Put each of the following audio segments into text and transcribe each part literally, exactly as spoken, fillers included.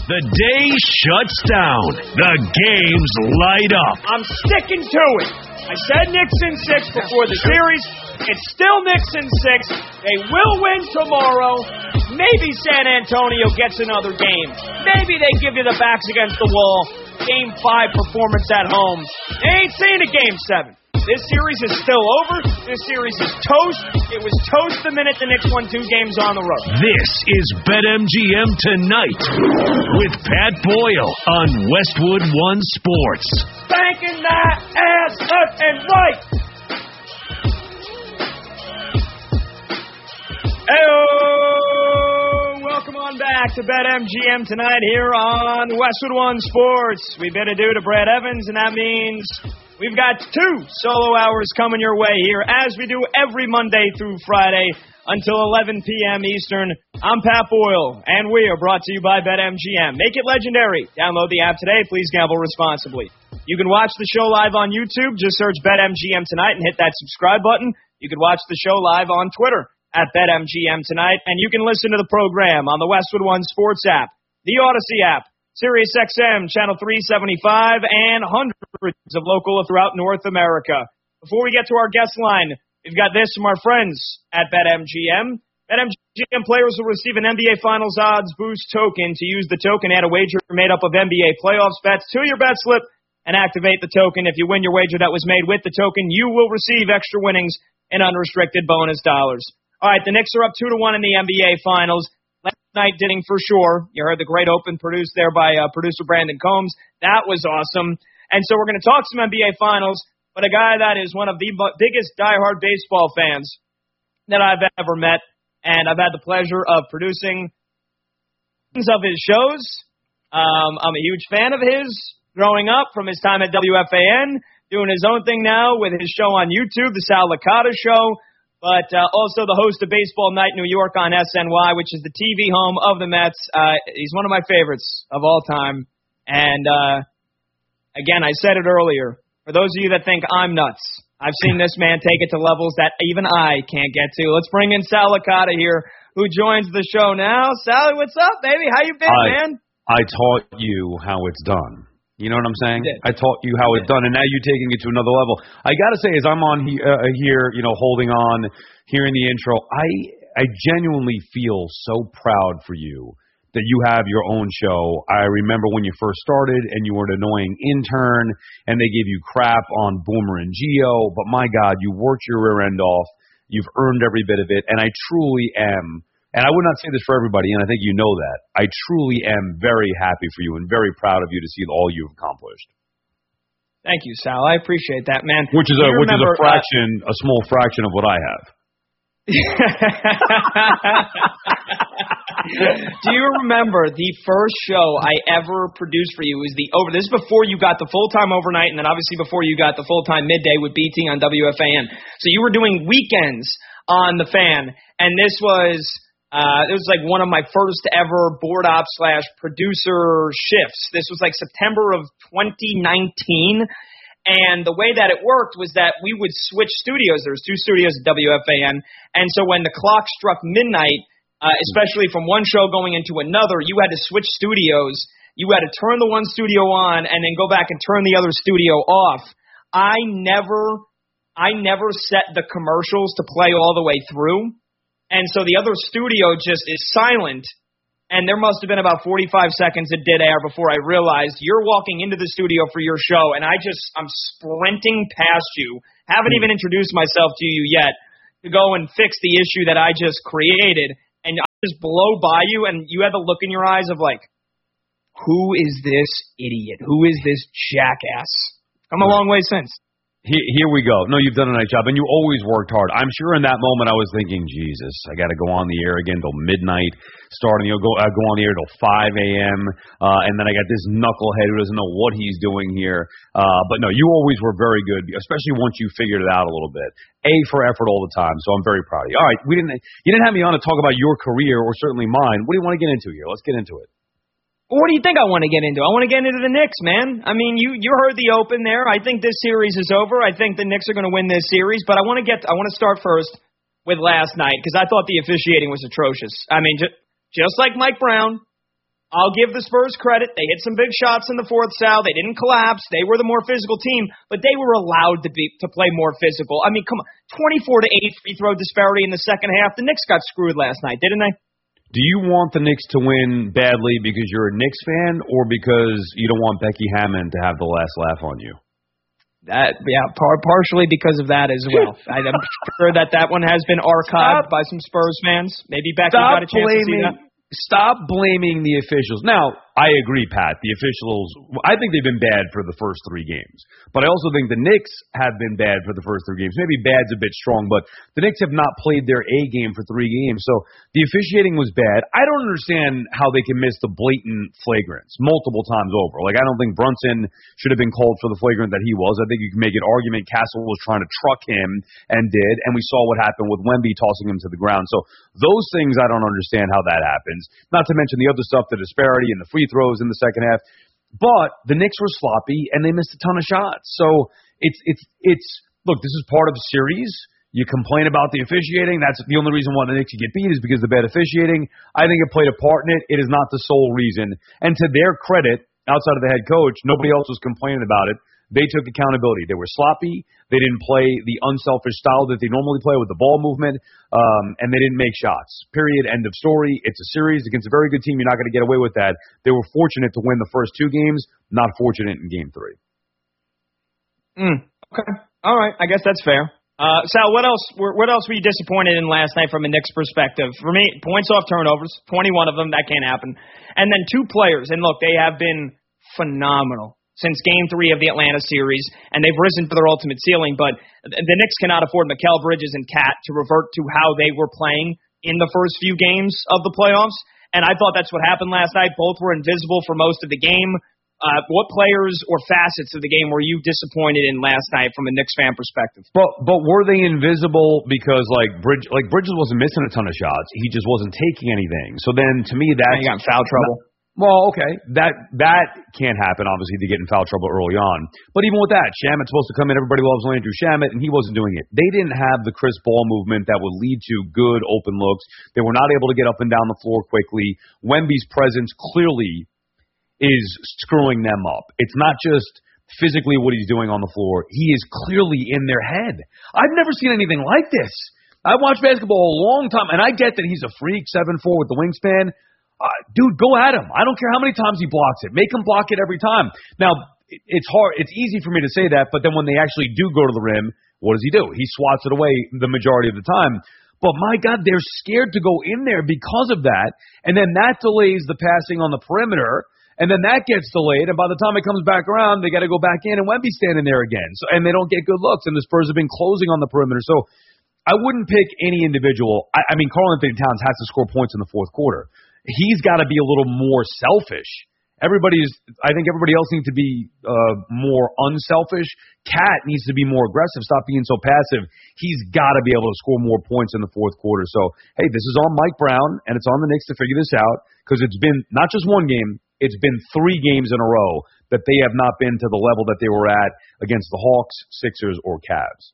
The day shuts down. The games light up. I'm sticking to it. I said Knicks in six before the series. It's still Knicks in six. They will win tomorrow. Maybe San Antonio gets another game. Maybe they give you the backs against the wall. Game five performance at home. They ain't seen a game seven. This series is still over. This series is toast. It was toast the minute the Knicks won two games on the road. This is BetMGM Tonight with Pat Boyle on Westwood One Sports. Spanking that ass left and right. Hey-oh! Welcome on back to BetMGM Tonight here on Westwood One Sports. We bid adieu to Brad Evans, and that means we've got two solo hours coming your way here, as we do every Monday through Friday until eleven p.m. Eastern. I'm Pat Boyle, and we are brought to you by BetMGM. Make it legendary. Download the app today. Please gamble responsibly. You can watch the show live on YouTube. Just search BetMGM Tonight and hit that subscribe button. You can watch the show live on Twitter at BetMGM Tonight, and you can listen to the program on the Westwood One Sports app, the Odyssey app, Sirius X M, Channel three seventy-five, and hundreds of local throughout North America. Before we get to our guest line, we've got this from our friends at BetMGM. BetMGM players will receive an N B A Finals odds boost token. To use the token, add a wager made up of N B A playoffs bets to your bet slip and activate the token. If you win your wager that was made with the token, you will receive extra winnings and unrestricted bonus dollars. All right, the Knicks are up two to one in the N B A Finals. Last night, Ditting for sure. You heard the great open produced there by uh, producer Brandon Combs. That was awesome. And so we're going to talk some N B A Finals, but a guy that is one of the biggest diehard baseball fans that I've ever met, and I've had the pleasure of producing of his shows. Um, I'm a huge fan of his growing up from his time at W F A N, doing his own thing now with his show on YouTube, The Sal Licata Show. But uh, also the host of Baseball Night New York on S N Y, which is the T V home of the Mets. Uh, he's one of my favorites of all time. And, uh, again, I said it earlier. For those of you that think I'm nuts, I've seen this man take it to levels that even I can't get to. Let's bring in Sal Licata here, who joins the show now. Sally, what's up, baby? How you been, I, man? I taught you how it's done. You know what I'm saying? I taught you how it's done, and now you're taking it to another level. I got to say, as I'm on he, uh, here, you know, holding on, hearing the intro, I I genuinely feel so proud for you that you have your own show. I remember when you first started, and you were an annoying intern, and they gave you crap on Boomer and Geo, but my God, you worked your rear end off. You've earned every bit of it, and I truly am. And I would not say this for everybody, and I think you know that. I truly am very happy for you and very proud of you to see all you've accomplished. Thank you, Sal. I appreciate that, man. Which is a which remember, is a fraction, uh, a small fraction of what I have. Do you remember the first show I ever produced for you was the over? This is before you got the full time overnight, and then obviously before you got the full time midday with B T on W F A N. So you were doing weekends on the Fan, and this was. Uh, it was like one of my first ever board op slash producer shifts. This was like September of twenty nineteen. And the way that it worked was that we would switch studios. There was two studios at W F A N. And so when the clock struck midnight, uh, especially from one show going into another, you had to switch studios. You had to turn the one studio on and then go back and turn the other studio off. I never, I never set the commercials to play all the way through. And so the other studio just is silent, and there must have been about forty-five seconds of dead air before I realized you're walking into the studio for your show, and I just, I'm sprinting past you, haven't even introduced myself to you yet, to go and fix the issue that I just created, and I just blow by you, and you had the look in your eyes of like, who is this idiot? Who is this jackass? Come a long way since. Here, here we go. No, you've done a nice job, and you always worked hard. I'm sure in that moment I was thinking, Jesus, I got to go on the air again till midnight, starting, you know, go uh, go on the air till five a.m., uh, and then I got this knucklehead who doesn't know what he's doing here. Uh, but no, you always were very good, especially once you figured it out a little bit. A for effort all the time, so I'm very proud of you. All right, we didn't, you didn't have me on to talk about your career or certainly mine. What do you want to get into here? Let's get into it. What do you think I want to get into? I want to get into the Knicks, man. I mean, you you heard the open there. I think this series is over. I think the Knicks are going to win this series, but I want to get I want to start first with last night because I thought the officiating was atrocious. I mean, just, just like Mike Brown, I'll give the Spurs credit. They hit some big shots in the fourth, Sal. They didn't collapse. They were the more physical team, but they were allowed to be to play more physical. I mean, come on, twenty-four to eight free throw disparity in the second half. The Knicks got screwed last night, didn't they? Do you want the Knicks to win badly because you're a Knicks fan, or because you don't want Becky Hammon to have the last laugh on you? That yeah, par- partially because of that as well. I'm sure that that one has been archived Stop. by some Spurs fans. Maybe Becky got a chance blaming. to see that. Stop blaming the officials. Now, I agree, Pat. The officials, I think they've been bad for the first three games. But I also think the Knicks have been bad for the first three games. Maybe bad's a bit strong, but the Knicks have not played their A game for three games. So the officiating was bad. I don't understand how they can miss the blatant flagrants multiple times over. Like, I don't think Brunson should have been called for the flagrant that he was. I think you can make an argument Castle was trying to truck him and did, and we saw what happened with Wemby tossing him to the ground. So those things, I don't understand how that happens. Not to mention the other stuff, the disparity and the free throws in the second half. But the Knicks were sloppy and they missed a ton of shots. So it's it's it's look, this is part of a series. You complain about the officiating. That's the only reason why the Knicks get beat is because of the bad officiating. I think it played a part in it. It is not the sole reason. And to their credit, outside of the head coach, nobody else was complaining about it. They took accountability. They were sloppy. They didn't play the unselfish style that they normally play with the ball movement, um, and they didn't make shots. Period. End of story. It's a series against a very good team. You're not going to get away with that. They were fortunate to win the first two games, not fortunate in game three. Mm, okay. All right. I guess that's fair. Uh, Sal, what else What else were you disappointed in last night from a Knicks perspective? For me, points off turnovers, twenty-one of them. That can't happen. And then two players, and look, they have been phenomenal since game three of the Atlanta series, and they've risen to their ultimate ceiling, but the Knicks cannot afford Mikal Bridges and Cat to revert to how they were playing in the first few games of the playoffs, and I thought that's what happened last night. Both were invisible for most of the game. Uh, what players or facets of the game were you disappointed in last night from a Knicks fan perspective? But but were they invisible because like Bridge like Bridges wasn't missing a ton of shots, he just wasn't taking anything. So then to me that's he got in foul trouble. Well, okay, that that can't happen, obviously, to get in foul trouble early on. But even with that, Shamet's supposed to come in. Everybody loves Landry Shamet, and he wasn't doing it. They didn't have the crisp ball movement that would lead to good open looks. They were not able to get up and down the floor quickly. Wemby's presence clearly is screwing them up. It's not just physically what he's doing on the floor. He is clearly in their head. I've never seen anything like this. I've watched basketball a long time, and I get that he's a freak, seven four with the wingspan. Uh, dude, go at him. I don't care how many times he blocks it. Make him block it every time. Now, it's hard. It's easy for me to say that, but then when they actually do go to the rim, what does he do? He swats it away the majority of the time. But my God, they're scared to go in there because of that, and then that delays the passing on the perimeter, and then that gets delayed, and by the time it comes back around, they got to go back in, and Wemby's standing there again. So, and they don't get good looks, and the Spurs have been closing on the perimeter. So I wouldn't pick any individual. I, I mean, Karl-Anthony Towns has to score points in the fourth quarter. He's got to be a little more selfish. Everybody's, I think everybody else needs to be uh, more unselfish. Cat needs to be more aggressive. Stop being so passive. He's got to be able to score more points in the fourth quarter. So, hey, this is on Mike Brown, and it's on the Knicks to figure this out because it's been not just one game, it's been three games in a row that they have not been to the level that they were at against the Hawks, Sixers, or Cavs.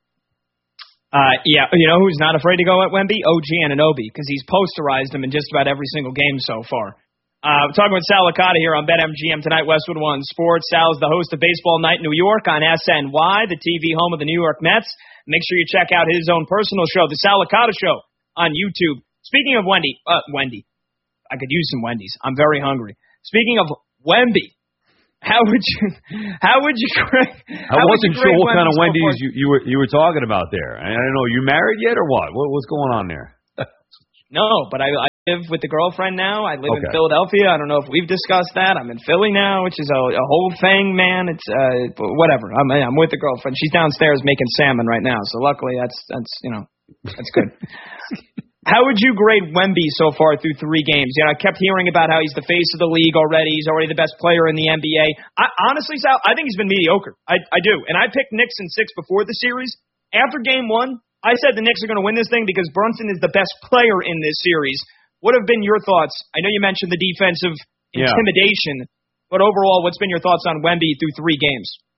Uh, yeah, you know who's not afraid to go at Wemby? O G Anunoby, because he's posterized him in just about every single game so far. Uh, we're talking with Sal Licata here on BetMGM tonight, Westwood One Sports. Sal is the host of Baseball Night New York on S N Y, the T V home of the New York Mets. Make sure you check out his own personal show, The Sal Licata Show, on YouTube. Speaking of Wendy, uh, Wendy, I could use some Wendy's. I'm very hungry. Speaking of Wemby, How would you? How would you? How I wasn't you sure what kind of Wendy's Wendy's you, you were you were talking about there. I don't know. You married yet or what? what what's going on there? No, but I, I live with the girlfriend now. I live okay. in Philadelphia. I don't know if we've discussed that. I'm in Philly now, which is a, a whole thing, man. It's uh, whatever. I'm I'm with the girlfriend. She's downstairs making salmon right now. So luckily, that's that's you know that's good. How would you grade Wemby so far through three games? You know, I kept hearing about how he's the face of the league already. He's already the best player in the N B A. I, honestly, Sal, I think he's been mediocre. I, I do. And I picked Knicks in six before the series. After game one, I said the Knicks are going to win this thing because Brunson is the best player in this series. What have been your thoughts? I know you mentioned the defensive intimidation, yeah. but overall, what's been your thoughts on Wemby through three games?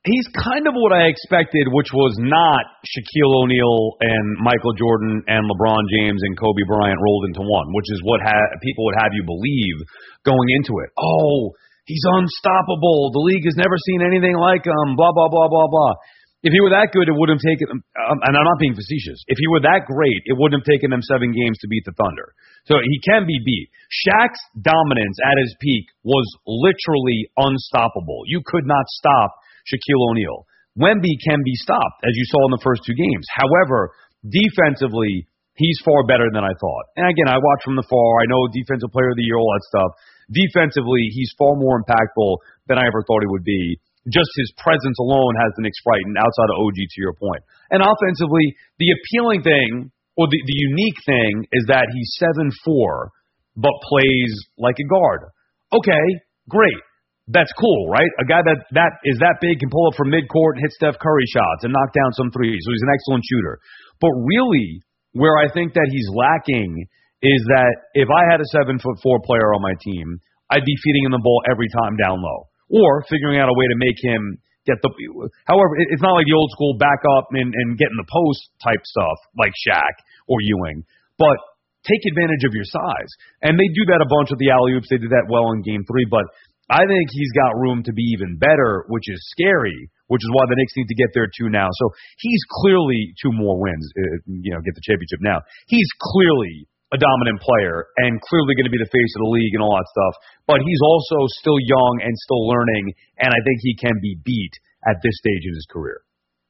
he's kind of what I expected, which was not Shaquille O'Neal and Michael Jordan and LeBron James and Kobe Bryant rolled into one, which is what ha- people would have you believe going into it. Oh, he's unstoppable. The league has never seen anything like him, blah, blah, blah, blah, blah. If he were that good, it wouldn't have taken them, um, and I'm not being facetious, if he were that great, it wouldn't have taken them seven games to beat the Thunder. So he can be beat. Shaq's dominance at his peak was literally unstoppable. You could not stop Shaquille O'Neal. Wemby can be stopped, as you saw in the first two games. However, defensively, he's far better than I thought. And again, I watch from the far. I know Defensive Player of the Year, all that stuff. Defensively, he's far more impactful than I ever thought he would be. Just his presence alone has the Knicks frightened outside of O G, to your point. And offensively, the appealing thing, or the, the unique thing, is that he's seven foot four, but plays like a guard. Okay, great. That's cool, right? A guy that, that is that big can pull up from midcourt and hit Steph Curry shots and knock down some threes. So he's an excellent shooter. But really, where I think that he's lacking is that if I had a seven foot four player on my team, I'd be feeding him the ball every time down low. Or figuring out a way to make him get the – however, it's not like the old school back up and, and get in the post type stuff like Shaq or Ewing, but take advantage of your size. And they do that a bunch with the alley-oops. They did that well in Game three, but I think he's got room to be even better, which is scary, which is why the Knicks need to get there too now. So he's clearly two more wins, uh, you know, get the championship now. He's clearly a dominant player and clearly going to be the face of the league and all that stuff. But he's also still young and still learning, and I think he can be beat at this stage in his career.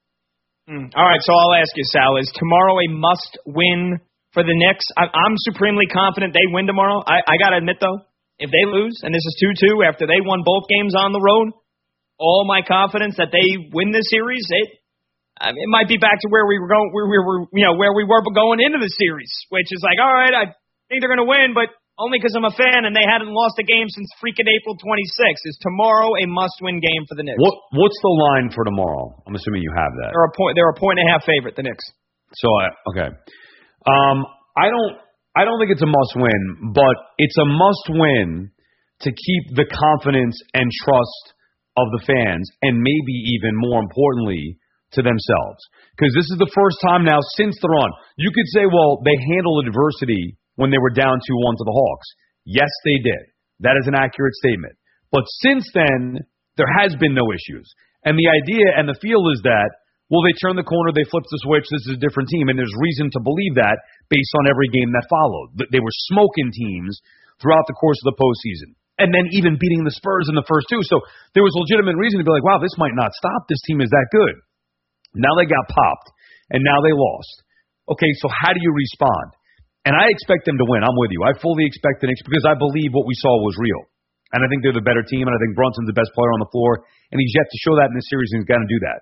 Mm. All right, so I'll ask you, Sal, is tomorrow a must-win for the Knicks? I, I'm supremely confident they win tomorrow. I, I got to admit, though, if they lose, and this is two two after they won both games on the road, all my confidence that they win this series, it I mean, it might be back to where we were going, where we were, you know, where we were going into the series, which is like, all right, I think they're going to win, but only because I'm a fan and they hadn't lost a game since freaking April twenty-sixth. Is tomorrow a must-win game for the Knicks? What What's the line for tomorrow? I'm assuming you have that. They're a point. They're a point and a half favorite. The Knicks. So I okay. Um, I don't. I don't think it's a must-win, but it's a must-win to keep the confidence and trust of the fans, and maybe even more importantly, to themselves. Because this is the first time now since the run. You could say, well, they handled adversity when they were down two one to the Hawks. Yes, they did. That is an accurate statement. But since then, there has been no issues. And the idea and the feel is that, well, they turned the corner, they flipped the switch, this is a different team, and there's reason to believe that based on every game that followed. They were smoking teams throughout the course of the postseason. And then even beating the Spurs in the first two. So there was legitimate reason to be like, wow, this might not stop. This team is that good. Now they got popped, and now they lost. Okay, so how do you respond? And I expect them to win. I'm with you. I fully expect the Knicks because I believe what we saw was real. And I think they're the better team, and I think Brunson's the best player on the floor, and he's yet to show that in this series, and he's got to do that.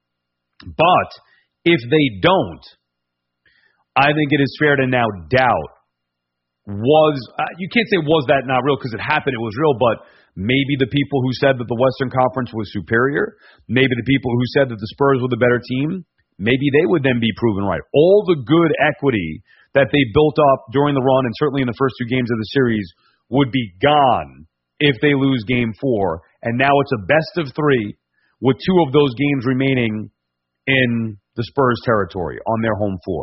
But if they don't, I think it is fair to now doubt was uh, – you can't say was that not real because it happened, it was real, but maybe the people who said that the Western Conference was superior, maybe the people who said that the Spurs were the better team, maybe they would then be proven right. All the good equity that they built up during the run and certainly in the first two games of the series would be gone if they lose game four. And now it's a best of three with two of those games remaining in the Spurs territory on their home floor.